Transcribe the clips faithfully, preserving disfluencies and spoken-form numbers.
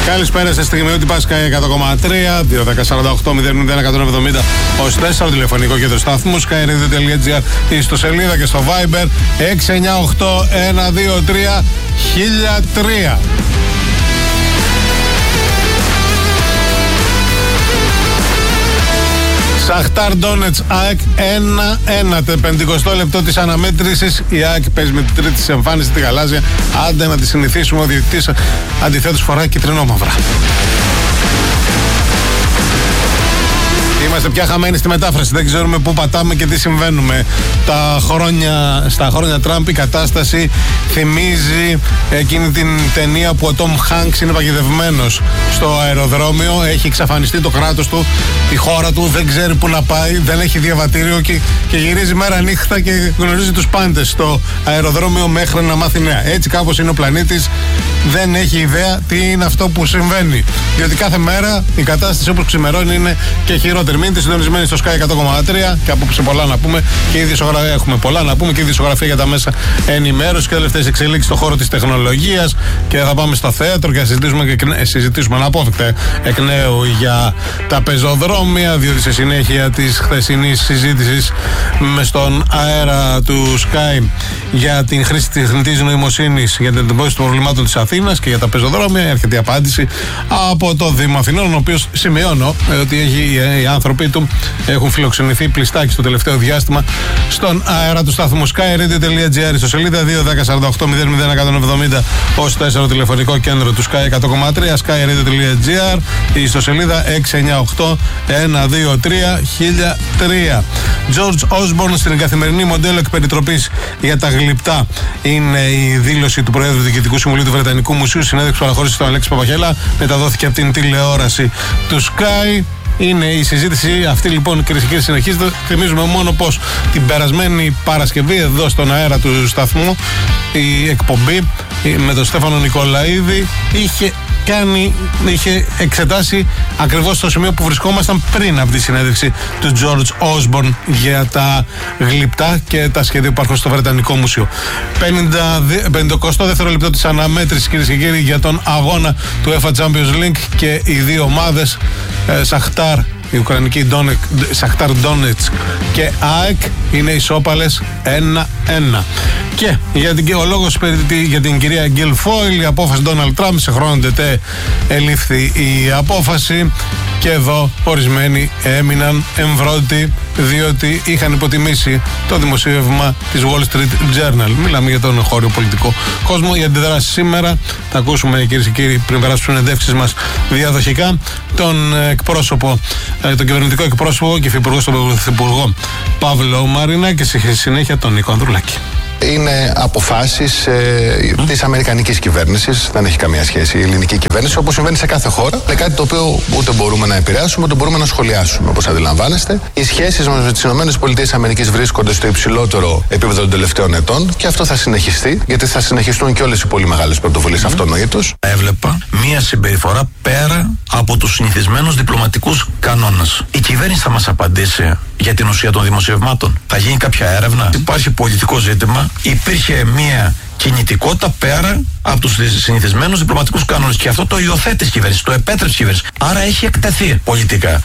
Καλησπέρα σε στιγμιότυπα Sky εκατό κόμμα τρία, δύο δέκα σαράντα οκτώ μηδέν μηδέν εκατόν εβδομήντα ως τέσσερα, τηλεφωνικό κέντρο σταθμού sky radio τελεία gr, ιστοσελίδα και στο Viber έξι εννιά οκτώ ένα δύο τρία χίλια τρία. Σαχτάρ Ντόνετς ΑΕΚ ένα ένα, πενηκοστό λεπτό της αναμέτρησης. Η ΑΕΚ παίζει με την τρίτη της εμφάνιση στη γαλάζια. Άντε να τη συνηθίσουμε, ο διαιτητής αντιθέτως φοράει κυτρινόμαυρα. Είμαστε πια χαμένοι στη μετάφραση. Δεν ξέρουμε πού πατάμε και τι συμβαίνουμε. Τα χρόνια, στα χρόνια Τραμπ η κατάσταση θυμίζει εκείνη την ταινία που ο Τόμ Χάνκς είναι παγιδευμένος στο αεροδρόμιο. Έχει εξαφανιστεί το κράτος του, η χώρα του, δεν ξέρει πού να πάει, δεν έχει διαβατήριο και, και γυρίζει μέρα νύχτα και γνωρίζει τους πάντες στο αεροδρόμιο μέχρι να μάθει νέα. Έτσι κάπως είναι ο πλανήτης. Δεν έχει ιδέα τι είναι αυτό που συμβαίνει. Διότι κάθε μέρα η κατάσταση όπως ξημερώνει είναι και χειρότερη. Μείνετε συντονισμένοι στο Sky εκατό κόμμα τρία και απόψε πολλά να πούμε και ήδη έχουμε πολλά να πούμε και η δισογραφία για τα μέσα ενημέρωση και τελευταίες εξελίξεις στον χώρο της τεχνολογίας. Και θα πάμε στο θέατρο και θα συζητήσουμε, και συζητήσουμε αναπόφευκτα εκ νέου για τα πεζοδρόμια, διότι σε συνέχεια της χθεσινής συζήτησης με στον αέρα του Sky για την χρήση της τεχνητής νοημοσύνης για την αντιμετώπιση των προβλημάτων της Αθήνας και για τα πεζοδρόμια, έρχεται η απάντηση από το Δήμο Αθηνών, ο οποίος σημειώνω ότι έχει, οι άνθρωποι του έχουν φιλοξενηθεί πλιστάκι στο τελευταίο διάστημα στον αέρα του σταθμού sky radio τελεία gr, στο σελίδα δύο δέκα σαράντα οκτώ μηδέν μηδέν εκατόν εβδομήντα ως τέσσερα, τηλεφωνικό κέντρο του Sky εκατό κόμμα τρία, sky radio τελεία gr, ή στο σελίδα έξι εννιά οκτώ ένα δύο τρία χίλια τρία. George Osborne στην καθημερινή μοντέλο εκπεριτροπής για τα γλυπτά είναι η δήλωση του Προέδρου του Διοικητικού Συμβουλίου του Βρετανικού Μουσείου. Συνέντευξη που παραχώρησε στον Αλέξη Παπαχέλα, μεταδόθηκε από την τηλεόραση του Sky. Είναι η συζήτηση αυτή λοιπόν, κυρίες και κύριοι, συνεχίζεται. Θυμίζουμε μόνο πως την περασμένη Παρασκευή εδώ στον αέρα του σταθμού η εκπομπή με τον Στέφανο Νικολαίδη είχε κάνει, είχε εξετάσει ακριβώς το σημείο που βρισκόμασταν πριν από τη συνέντευξη του George Osborne για τα γλυπτά και τα σχέδια που υπάρχουν στο Βρετανικό Μουσείο. πενηκοστό δεύτερο λεπτό της αναμέτρησης, κυρίες και κύριοι, για τον αγώνα του UEFA Champions League και οι δύο ομάδες ε, Σαχτάρ, η Ουκρανική Σαχτάρ Ντόνετς και ΑΕΚ είναι ισόπαλες ένα ένα. Και για την, ο λόγος για την κυρία Γκίλ Φόιλ, η απόφαση Ντόναλντ Τραμπ, σε χρόνο τετέ ελήφθη η απόφαση και εδώ ορισμένοι έμειναν εμβρόντιτοι διότι είχαν υποτιμήσει το δημοσίευμα της Wall Street Journal. Μιλάμε για τον χώριο πολιτικό κόσμο. Η αντιδράση σήμερα θα ακούσουμε, κυρίες και κύριοι, πριν περάσουμε συνεντεύξεις μας διαδοχικά, τον εκπρόσωπο, τον κυβερνητικό εκπρόσωπο και υφυπουργό στον Πρωθυπουργό Παύλο Μαρίνα και στη συνέχεια τον Νίκο Ανδρουλάκη. Είναι αποφάσεις ε, της αμερικανικής κυβέρνησης, δεν έχει καμία σχέση η ελληνική κυβέρνηση, όπως συμβαίνει σε κάθε χώρα. Είναι κάτι το οποίο ούτε μπορούμε να επηρεάσουμε, ούτε μπορούμε να σχολιάσουμε, όπως αντιλαμβάνεστε. Οι σχέσεις μας με τις ΗΠΑ βρίσκονται στο υψηλότερο επίπεδο των τελευταίων ετών και αυτό θα συνεχιστεί, γιατί θα συνεχιστούν και όλες οι πολύ μεγάλες πρωτοβουλίες mm. αυτονόητος. Έβλεπα μία συμπεριφορά πέρα από τους συνηθισμένους διπλωματικούς κανόνες. Η κυβέρνηση θα μας απαντήσει για την ουσία των δημοσιευμάτων. Θα γίνει κάποια έρευνα. Υπάρχει πολιτικό ζήτημα. Υπήρχε μία κινητικότητα πέρα από τους συνηθισμένους διπλωματικούς κανόνες και αυτό το υιοθέτησε η κυβέρνηση, το επέτρεψε η κυβέρνηση. Άρα έχει εκτεθεί πολιτικά.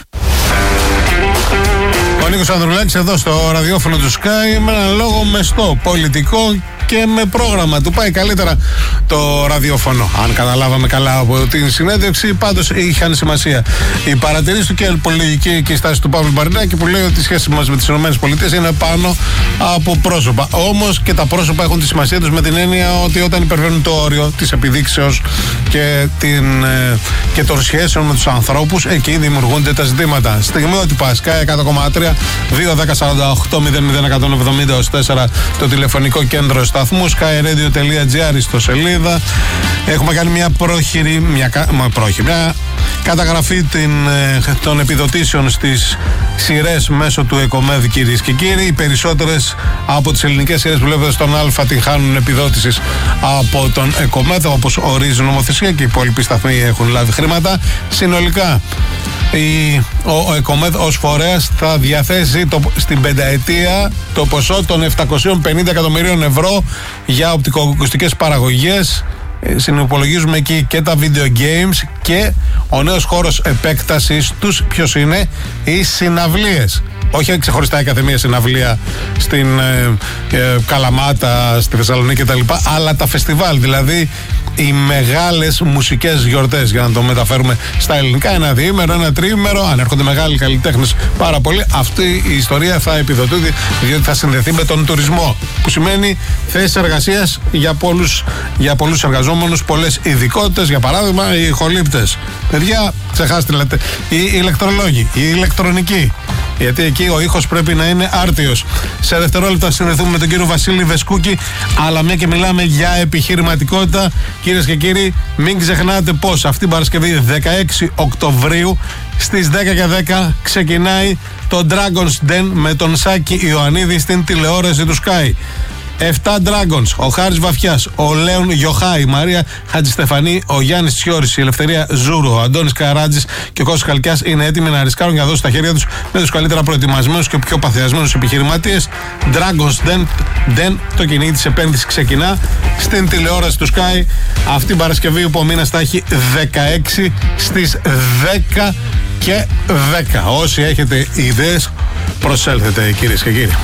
Ο Νίκος Ανδρουλάκης εδώ στο ραδιόφωνο του Sky με έναν λόγο μεστό, πολιτικό και με πρόγραμμα. Του πάει καλύτερα το ραδιόφωνο. Αν καταλάβαμε καλά από την συνέντευξη, πάντως είχαν σημασία οι παρατηρήσεις του και η πολιτική και η στάση του Παύλου Μαρινάκη, που λέει ότι η σχέση μας με τις ΗΠΑ είναι πάνω από πρόσωπα. Όμως και τα πρόσωπα έχουν τη σημασία τους με την έννοια ότι όταν υπερβαίνουν το όριο της επιδείξεως και, την, και των σχέσεων με τους ανθρώπους, εκεί δημιουργούνται τα ζητήματα. Στιγμιότυπα Sky εκατό κόμμα τρία, δύο δέκα σαράντα οκτώ μηδέν μηδέν εκατόν εβδομήντα ως τέσσερα, το τηλεφωνικό κέντρο σταθμού sky radio τελεία gr, στο σελίδα. Έχουμε κάνει μια πρόχειρη, μια, πρόχειρη, μια καταγραφή την, των επιδοτήσεων στις σειρές μέσω του ΕΚΟΜΕΔ, κυρίες και κύριοι. Οι περισσότερες από τις ελληνικές σειρές που βλέπετε στον Α την χάνουν επιδότησης από τον ΕΚΟΜΕΔ, όπως ορίζει η νομοθεσία, και οι υπόλοιποι σταθμοί έχουν λάβει χρήματα. Συνολικά η, ο, ο ΕΚΟΜΕΔ ως φορέας θα διαθέσει το, στην πενταετία το ποσό των επτακόσια πενήντα εκατομμυρίων ευρώ για οπτικοακουστικές παραγωγές συνυπολογίζουμε εκεί και τα video games και ο νέος χώρος επέκτασης τους. Ποιος είναι? Οι συναυλίες. Όχι ξεχωριστά η κάθε μία συναυλία στην ε, ε, Καλαμάτα, στη Θεσσαλονίκη κτλ. Αλλά τα φεστιβάλ, δηλαδή οι μεγάλες μουσικές γιορτές, για να το μεταφέρουμε στα ελληνικά. Ένα διήμερο, ένα τριήμερο. Αν έρχονται μεγάλοι καλλιτέχνες πάρα πολύ, αυτή η ιστορία θα επιδοτούνται, διότι θα συνδεθεί με τον τουρισμό. Που σημαίνει θέσεις εργασίας για πολλούς, για πολλούς εργαζόμενους, πολλές ειδικότητες. Για παράδειγμα, οι ηχολήπτες. Παιδιά, ξεχάστε, λέτε. Οι ηλεκτρολόγοι, οι ηλεκτρονικοί. Γιατί εκεί ο ήχος πρέπει να είναι άρτιος. Σε δευτερόλεπτα θα συνδεθούμε με τον κύριο Βασίλη Βεσκούκη. Αλλά μια και μιλάμε για επιχειρηματικότητα, κυρίες και κύριοι, μην ξεχνάτε πως αυτή την Παρασκευή δεκαέξι Οκτωβρίου στις δέκα και δέκα ξεκινάει το Dragon's Den με τον Σάκη Ιωαννίδη στην τηλεόραση του Sky. Εφτά Dragons, ο Χάρης Βαφιάς, ο Λέων Γιοχά, η Μαρία Χατζηστεφανή, ο Γιάννης Τσιόρης, η Ελευθερία Ζούρου, ο Αντώνης Καράτζης και ο Κώστας Καλκιάς είναι έτοιμοι να ρισκάρουν για να δώσουν τα χέρια τους με τους καλύτερα προετοιμασμένους και πιο παθιασμένους επιχειρηματίες. Dragons Den, Den, το κυνήγι της επένδυσης ξεκινά στην τηλεόραση του Sky. Αυτή την Παρασκευή που ο μήνας θα έχει δεκαέξι στις δέκα και δέκα. Όσοι έχετε ιδέες, προσέλθετε, κυρίες και κύριοι.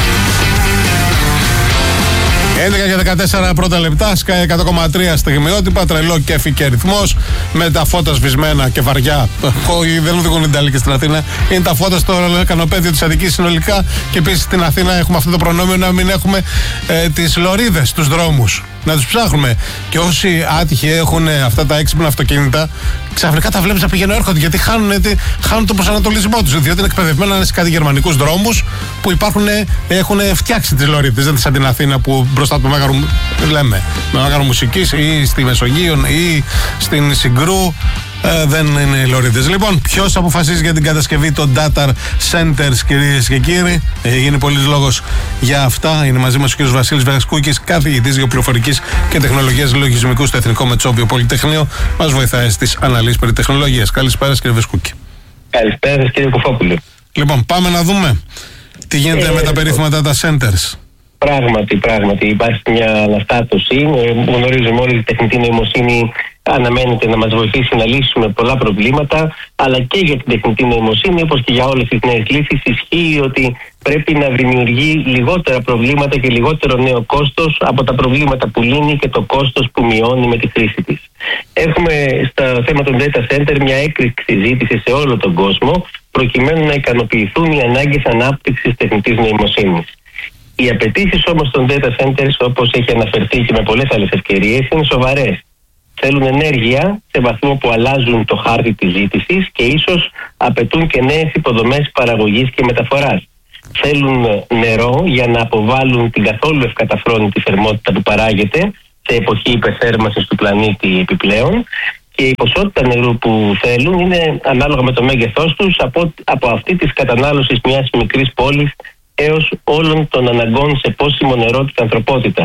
έντεκα και δεκατέσσερα πρώτα λεπτά, Sky εκατό κόμμα τρία στιγμιότυπα, τρελό κέφι και ρυθμός, με τα φώτα σβησμένα και βαριά. Δεν οδηγούν οι Ιταλοί στην Αθήνα. Είναι τα φώτα στο κανοπέδιο της Αττικής συνολικά. Και επίσης στην Αθήνα έχουμε αυτό το προνόμιο να μην έχουμε ε, τις λωρίδες στους δρόμους. Να τους ψάχνουμε. Και όσοι άτυχοι έχουν αυτά τα έξυπνα αυτοκίνητα, ξαφνικά τα βλέπεις να πηγαίνουν έρχονται, γιατί χάνουν, χάνουν τον προσανατολισμό τους. Διότι είναι εκπαιδευμένα είναι σε κάτι γερμανικούς δρόμους που υπάρχουν, έχουν φτιάξει τις λωρίδες. Δεν είναι σαν την Αθήνα που μπροστά από το Μέγαρο, λέμε, με Μέγαρο Μουσικής ή στη Μεσογείο ή στην Συγκρού. Ε, δεν είναι λωρίδες. Λοιπόν, ποιος αποφασίζει για την κατασκευή των data centers, κυρίες και κύριοι? Έχει γίνει πολλής λόγος για αυτά. Είναι μαζί μας ο κ. Βασίλης Βεσκούκης, καθηγητής γεωπληροφορικής και τεχνολογίας λογισμικού στο Εθνικό Μετσόβιο Πολυτεχνείο. Μας βοηθάει στις αναλύσεις περί τεχνολογίας. Καλησπέρα, κύριε Βεσκούκη. Καλησπέρα, κύριε Κουφόπουλε. Λοιπόν, πάμε να δούμε τι γίνεται ε, με τα περίφημα data centers. Πράγματι, πράγματι. Υπάρχει μια αναστάτωση. Ε, γνωρίζουμε όλοι ότι η τεχνητή νοημοσύνη αναμένεται να μας βοηθήσει να λύσουμε πολλά προβλήματα, αλλά και για την τεχνητή νοημοσύνη, όπως και για όλες τις νέες λύσεις, ισχύει ότι πρέπει να δημιουργεί λιγότερα προβλήματα και λιγότερο νέο κόστος από τα προβλήματα που λύνει και το κόστος που μειώνει με τη χρήση της. Έχουμε στα θέματα των data center μια έκρηξη ζήτηση σε όλο τον κόσμο, προκειμένου να ικανοποιηθούν οι ανάγκες ανάπτυξης τεχνητής νοημοσύνης. Οι απαιτήσεις όμως των data centers, όπως έχει αναφερθεί και με πολλές άλλες ευκαιρίες, είναι σοβαρές. Θέλουν ενέργεια σε βαθμό που αλλάζουν το χάρτη της ζήτησης και ίσως απαιτούν και νέες υποδομές παραγωγής και μεταφοράς. Θέλουν νερό για να αποβάλουν την καθόλου ευκαταφρόνητη θερμότητα που παράγεται σε εποχή υπερθέρμανσης του πλανήτη επιπλέον, και η ποσότητα νερού που θέλουν είναι ανάλογα με το μέγεθός τους από, από αυτή της κατανάλωσης μιας μικρής πόλης έως όλων των αναγκών σε πόσιμο νερό της ανθρωπότητας.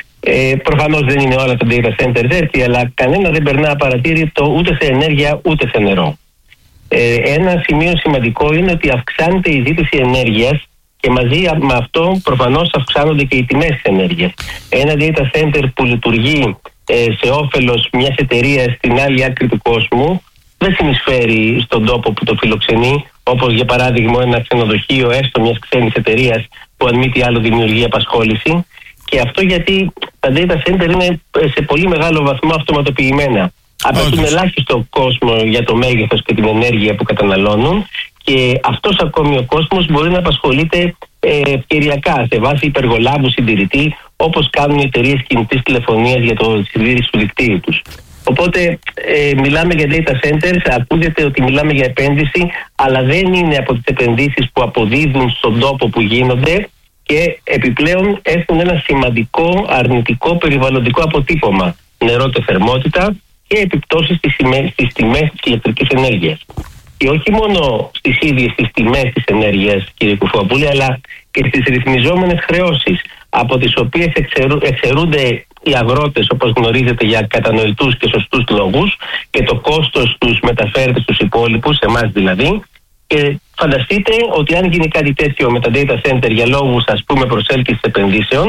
Ε, προφανώς δεν είναι όλα τα data centers έτσι, αλλά κανένα δεν περνά απαρατήρητο ούτε σε ενέργεια ούτε σε νερό. Ε, ένα σημείο σημαντικό είναι ότι αυξάνεται η ζήτηση ενέργειας και μαζί με αυτό προφανώς αυξάνονται και οι τιμές της ενέργειας. Ένα data center που λειτουργεί ε, σε όφελος μιας εταιρείας στην άλλη άκρη του κόσμου δεν συνεισφέρει στον τόπο που το φιλοξενεί, όπως για παράδειγμα ένα ξενοδοχείο έστω μιας ξένης εταιρείας που αν μη τι άλλο δημιουργεί απασχόληση. Και αυτό γιατί τα data center είναι σε πολύ μεγάλο βαθμό αυτοματοποιημένα. Απαιτούν ελάχιστο κόσμο για το μέγεθος και την ενέργεια που καταναλώνουν, και αυτός ακόμη ο κόσμος μπορεί να απασχολείται ε, ευκαιριακά σε βάση υπεργολάβου συντηρητή, όπως κάνουν οι εταιρείες κινητής τηλεφωνίας για το συντήρηση του δικτύου τους. Οπότε ε, μιλάμε για data centers, ακούγεται ότι μιλάμε για επένδυση, αλλά δεν είναι από τις επενδύσεις που αποδίδουν στον τόπο που γίνονται, και επιπλέον έχουν ένα σημαντικό αρνητικό περιβαλλοντικό αποτύπωμα, νερό-θερμότητα και επιπτώσεις στις τιμές της ηλεκτρικής ενέργειας. Και όχι μόνο στις ίδιες τις τιμές της ενέργειας, κύριε Κουφόπουλε, αλλά και στις ρυθμιζόμενες χρεώσεις, από τις οποίες εξαιρού, εξαιρούνται οι αγρότες, όπως γνωρίζετε, για κατανοητούς και σωστούς λόγους, και το κόστος τους μεταφέρεται στους υπόλοιπους, εμάς δηλαδή. Και φανταστείτε ότι αν γίνει κάτι τέτοιο με τα data center για λόγους, ας πούμε, προσέλκυσης επενδύσεων,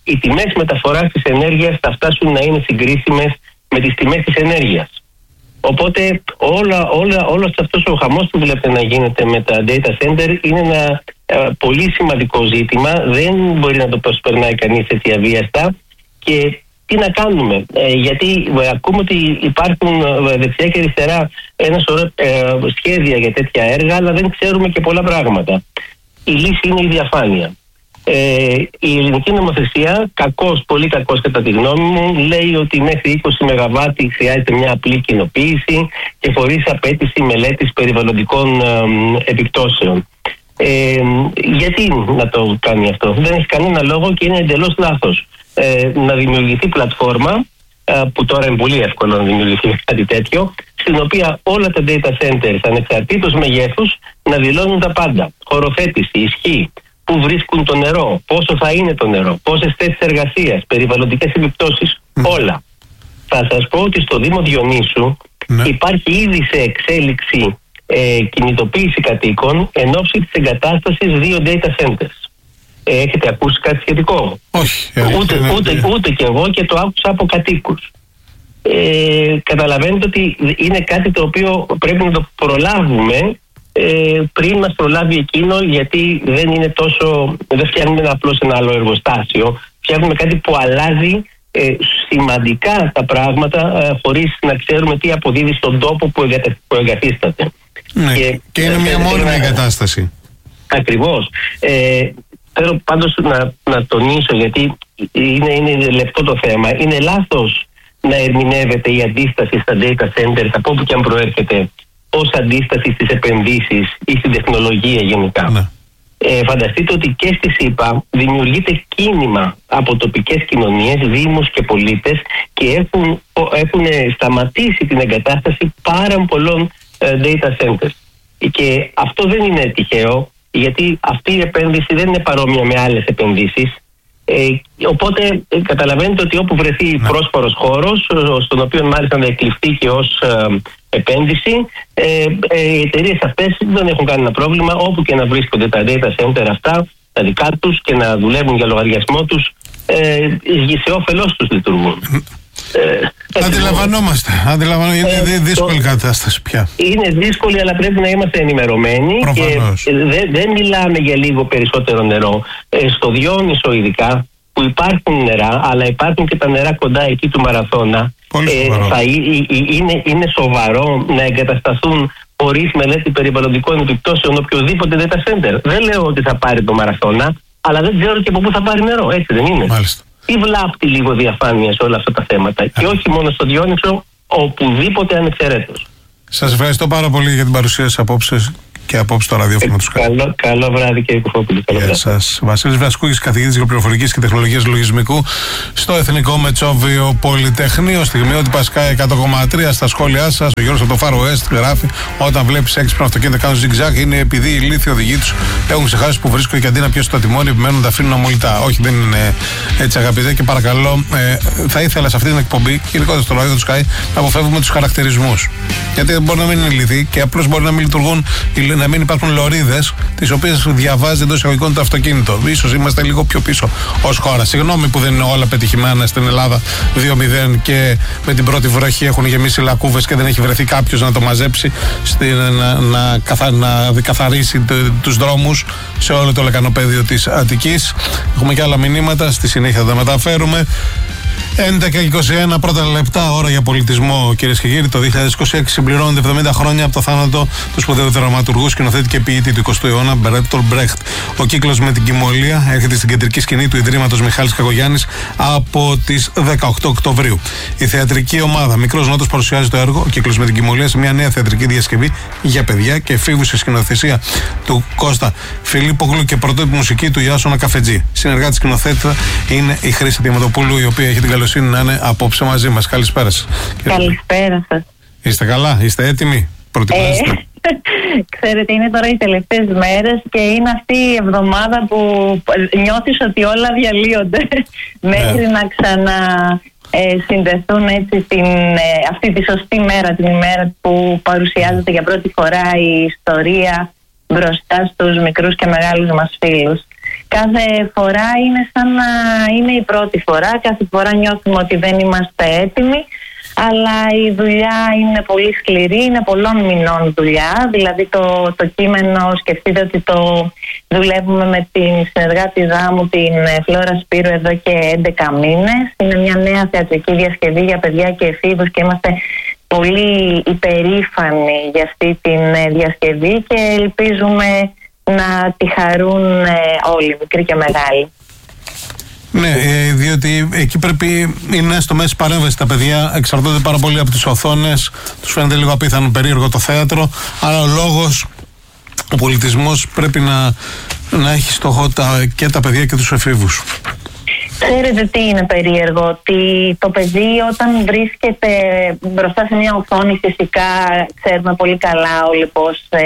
οι τιμές μεταφοράς της ενέργειας θα φτάσουν να είναι συγκρίσιμες με τις τιμές της ενέργειας. Οπότε όλα, όλα, όλος αυτός ο χαμός που βλέπετε να γίνεται με τα data center είναι ένα ε, πολύ σημαντικό ζήτημα. Δεν μπορεί να το προσπερνάει κανείς έτσι αβίαστα. Και τι να κάνουμε, ε, γιατί ε, ακούμε ότι υπάρχουν ε, δεξιά και αριστερά ένα σωρό ε, σχέδια για τέτοια έργα, αλλά δεν ξέρουμε και πολλά πράγματα. Η λύση είναι η διαφάνεια. Ε, η ελληνική νομοθεσία, κακώς, πολύ κακώς κατά τη γνώμη μου, λέει ότι μέχρι είκοσι μεγαβάτ χρειάζεται μια απλή κοινοποίηση και χωρίς απέτηση μελέτης περιβαλλοντικών ε, επιπτώσεων. Ε, γιατί να το κάνει αυτό? Δεν έχει κανένα λόγο και είναι εντελώς λάθος. Ε, να δημιουργηθεί πλατφόρμα, ε, που τώρα είναι πολύ εύκολο να δημιουργηθεί κάτι τέτοιο, στην οποία όλα τα data centers ανεξαρτήτως μεγέθους να δηλώνουν τα πάντα. Χωροθέτηση, ισχύ, πού βρίσκουν το νερό, πόσο θα είναι το νερό, πόσες θέσεις εργασίας, περιβαλλοντικές επιπτώσεις, mm. όλα. Θα σας πω ότι στο Δήμο Διονύσου mm. υπάρχει ήδη σε εξέλιξη ε, κινητοποίηση κατοίκων εν ώψη της εγκατάστασης δύο data centers. Ε, έχετε ακούσει κάτι σχετικό? Όχι. Ούτε, ούτε, ούτε, ούτε και εγώ, και το άκουσα από κατοίκους. Ε, καταλαβαίνετε ότι είναι κάτι το οποίο πρέπει να το προλάβουμε ε, πριν μας προλάβει εκείνο, γιατί δεν είναι τόσο, δεν φτιάχνουμε ένα απλώς ένα άλλο εργοστάσιο, φτιάχνουμε κάτι που αλλάζει ε, σημαντικά τα πράγματα ε, χωρίς να ξέρουμε τι αποδίδει στον τόπο που, εγα, που εγκαθίσταται. Ναι, και, και είναι ε, μια μόνιμη εγκατάσταση. Ακριβώς. Ε, θέλω πάντως να, να τονίσω, γιατί είναι, είναι λεπτό το θέμα, είναι λάθος να ερμηνεύεται η αντίσταση στα data centers, από όπου και αν προέρχεται, ως αντίσταση στις επενδύσεις ή στην τεχνολογία γενικά. Ναι. Ε, φανταστείτε ότι και στη ΣΥΠΑ δημιουργείται κίνημα από τοπικές κοινωνίες, δήμους και πολίτες, και έχουν, έχουν σταματήσει την εγκατάσταση πάρα πολλών ε, data centers. Και αυτό δεν είναι τυχαίο, γιατί αυτή η επένδυση δεν είναι παρόμοια με άλλες επενδύσεις. Ε, οπότε ε, καταλαβαίνετε ότι όπου βρεθεί ναι. πρόσφορος χώρος, στον οποίο μάλιστα να εκλειφθεί και ως ε, επένδυση, ε, ε, οι εταιρείες αυτές δεν έχουν κανένα πρόβλημα, όπου και να βρίσκονται τα data center αυτά, τα δικά τους, και να δουλεύουν για λογαριασμό τους, ε, σε όφελός τους λειτουργούν. Ε, Αντιλαμβανόμαστε. Αντιλαμβανόμαστε. Είναι ε, δύσκολη το... κατάσταση πια. Είναι δύσκολη, αλλά πρέπει να είμαστε ενημερωμένοι. Προφανώς. Και δεν δε μιλάμε για λίγο περισσότερο νερό. Ε, στο Διόνυσο ειδικά, που υπάρχουν νερά, αλλά υπάρχουν και τα νερά κοντά εκεί του Μαραθώνα, ε, θα, είναι, είναι σοβαρό να εγκατασταθούν χωρίς μελέτη περιβαλλοντικών επιπτώσεων οποιοδήποτε data center. Δεν λέω ότι θα πάρει το Μαραθώνα, αλλά δεν ξέρω και από πού θα πάρει νερό. Έτσι δεν είναι? Μάλιστα. Τι βλάπτει λίγο διαφάνεια σε όλα αυτά τα θέματα? Και όχι μόνο στο Διόνυσο, οπουδήποτε ανεξαιρέτως. Σας ευχαριστώ πάρα πολύ για την παρουσία σας απόψε και απόψε στο ραδιόφωνο του Sky. Καλό, καλό βράδυ, κύριε Κουφόπουλη. Γεια σας. Βασίλης Βλασκούκης, καθηγητής Γεωπληροφορικής και Τεχνολογίας Λογισμικού στο Εθνικό Μετσόβιο Πολυτεχνείο. Στιγμιότυπα Πασκά εκατό κόμμα τρία στα σχόλιά σας. Ο Γιώργος από το Far West γράφει: όταν βλέπεις έξυπνα αυτοκίνητα κάνουν zigzag, είναι επειδή οι ηλίθιοι οδηγοί τους έχουν ξεχάσει που βρίσκονται και αντί να πιέσουν το τιμόνι, επιμένουν να τα αφήνουν αμολυτά. Όχι, δεν είναι έτσι, αγαπητέ, και παρακαλώ, ε, θα ήθελα σε αυτή την εκπομπή και γενικότερα στο ραδιό του Sky να αποφεύγουμε τους χαρακτηρισμούς. Γιατί μπορεί να μην είναι ηλίθιοι και απλώς μπορεί να μην λειτουργούν, να μην υπάρχουν λωρίδες τις οποίες διαβάζει εντός εισαγωγικών το αυτοκίνητο. Ίσως είμαστε λίγο πιο πίσω ως χώρα. Συγγνώμη που δεν είναι όλα πετυχημένα στην Ελλάδα δύο μηδέν και με την πρώτη βροχή έχουν γεμίσει λακκούβες και δεν έχει βρεθεί κάποιος να το μαζέψει, στην, να, να, καθα, να καθαρίσει τους δρόμους σε όλο το λεκανοπέδιο της Αττικής. Έχουμε και άλλα μηνύματα, στη συνέχεια θα τα μεταφέρουμε. έντεκα και είκοσι ένα πρώτα λεπτά, ώρα για πολιτισμό, κυρίες και κύριοι. Το δύο χιλιάδες είκοσι έξι συμπληρώνονται εβδομήντα χρόνια από το θάνατο του σπουδαίου δραματουργού, σκηνοθέτη και ποιητή του εικοστού αιώνα, Μπέρτολτ Μπρέχτ. Ο κύκλος με την Κυμολία έρχεται στην κεντρική σκηνή του Ιδρύματος Μιχάλης Κακογιάννης από τις δεκαοκτώ Οκτωβρίου. Η θεατρική ομάδα Μικρός Νότος παρουσιάζει το έργο Ο κύκλος με την Κυμολία σε μια νέα θεατρική διασκευή για παιδιά και εφήβους σε σκηνοθεσία του Κώστα Φιλίππογλου και πρωτότυπη μουσική του Ιάσονα Καφετζή. Συνεργάτη σκηνοθέτη είναι η Χρήση Διαμαντοπούλου, η οποία έχει την καλοσύνη να είναι απόψε μαζί μας. Καλησπέρα σας. Καλησπέρα σας. Είστε καλά, είστε έτοιμοι, προετοιμάζεστε? Ε, ξέρετε, είναι τώρα οι τελευταίες μέρες και είναι αυτή η εβδομάδα που νιώθεις ότι όλα διαλύονται μέχρι να ξανα ε, συνδεθούν έτσι την, ε, αυτή τη σωστή μέρα, την ημέρα που παρουσιάζεται για πρώτη φορά η ιστορία μπροστά στους μικρούς και μεγάλους μας φίλους. κάθε φορά είναι σαν να είναι η πρώτη φορά. Κάθε φορά νιώθουμε ότι δεν είμαστε έτοιμοι. Αλλά η δουλειά είναι πολύ σκληρή, είναι πολλών μηνών δουλειά. Δηλαδή το, το κείμενο, σκεφτείτε ότι το δουλεύουμε με την συνεργάτηδά μου, την Φλόρα Σπύρου, εδώ και έντεκα μήνες. Είναι μια νέα θεατρική διασκευή για παιδιά και εφήβους και είμαστε πολύ υπερήφανοι για αυτή τη διασκευή και ελπίζουμε να τη χαρούν όλοι, μικροί και μεγάλοι. Ναι, διότι εκεί πρέπει, είναι στο μέσο παρέμβαση τα παιδιά, εξαρτώνται πάρα πολύ από τις οθόνες, τους φαίνεται λίγο απίθανο περίεργο το θέατρο, αλλά ο λόγος, ο πολιτισμός πρέπει να, να έχει στόχο τα, και τα παιδιά και τους εφήβους. Ξέρετε τι είναι περίεργο, ότι το παιδί όταν βρίσκεται μπροστά σε μια οθόνη, φυσικά ξέρουμε πολύ καλά όλοι πώς ε,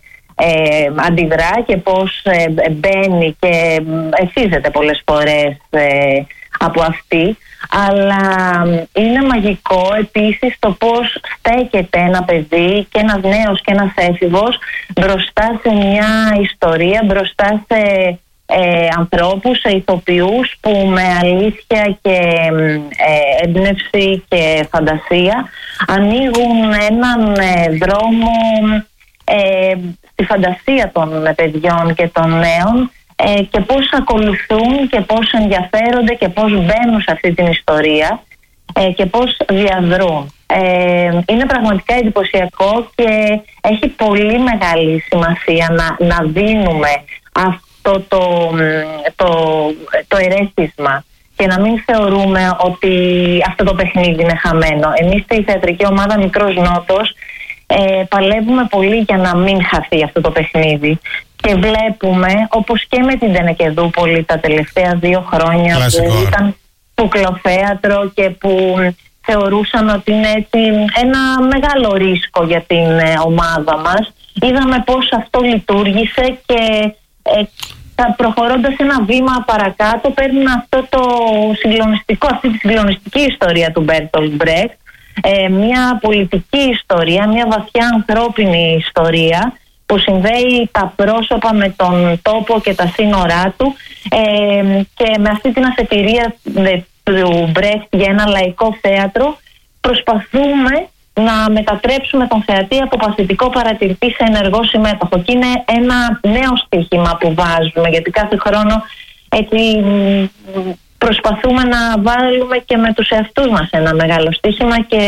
ε, αντιδρά και πώς ε, μπαίνει και εθίζεται πολλές φορές ε, από αυτή. Αλλά είναι μαγικό επίσης το πώς στέκεται ένα παιδί και ένας νέος και ένας έφηβος μπροστά σε μια ιστορία, μπροστά σε ε, ανθρώπους, σε ηθοποιούς που με αλήθεια και ε, έμπνευση και φαντασία ανοίγουν έναν ε, δρόμο ε, στη φαντασία των παιδιών και των νέων ε, και πώς ακολουθούν και πώς ενδιαφέρονται και πώς μπαίνουν σε αυτή την ιστορία ε, και πώς διαδρούν. Ε, είναι πραγματικά εντυπωσιακό και έχει πολύ μεγάλη σημασία να, να δίνουμε αυτό το, το, το ερέθισμα και να μην θεωρούμε ότι αυτό το παιχνίδι είναι χαμένο. Εμείς στη θεατρική ομάδα Μικρός Νότος ε, παλεύουμε πολύ για να μην χαθεί αυτό το παιχνίδι και βλέπουμε, όπως και με την Τενεκεδούπολη τα τελευταία δύο χρόνια, Κλασικό. που ήταν κουκλοθέατρο και που θεωρούσαν ότι είναι έτσι ένα μεγάλο ρίσκο για την ε, ομάδα μας. Είδαμε πώς αυτό λειτουργήσε και ε, προχωρώντας ένα βήμα παρακάτω παίρνουν αυτό το συγκλονιστικό, αυτή τη συγκλονιστική ιστορία του Μπέρτολτ Μπρέχτ, ε, μια πολιτική ιστορία, μια βαθιά ανθρώπινη ιστορία που συνδέει τα πρόσωπα με τον τόπο και τα σύνορά του ε, και με αυτή την αφετηρία του Μπρέχτ για ένα λαϊκό θέατρο προσπαθούμε να μετατρέψουμε τον θεατή από παθητικό παρατηρητή σε ενεργό συμμέτοχο. Και είναι ένα νέο στοίχημα που βάζουμε, γιατί κάθε χρόνο έτσι προσπαθούμε να βάλουμε και με τους εαυτούς μας ένα μεγάλο στοίχημα και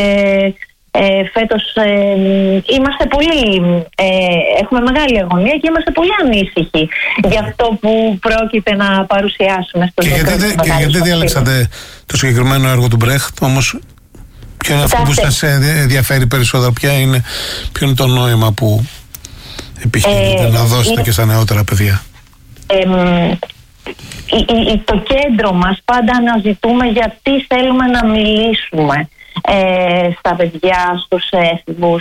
ε, φέτος ε, είμαστε πολύ, ε, έχουμε μεγάλη αγωνία και είμαστε πολύ ανήσυχοι για αυτό που πρόκειται να παρουσιάσουμε στο Και γιατί, και γιατί διάλεξατε το συγκεκριμένο έργο του Μπρέχτ, όμως ποιο είναι αυτό που σας ενδιαφέρει περισσότερο, ποια είναι, ποιο είναι το νόημα που επιχειρείτε ε, να δώσετε ε, και στα νεότερα παιδιά? Ε, ε, το κέντρο μας πάντα αναζητούμε γιατί θέλουμε να μιλήσουμε ε, στα παιδιά, στους έφηβους,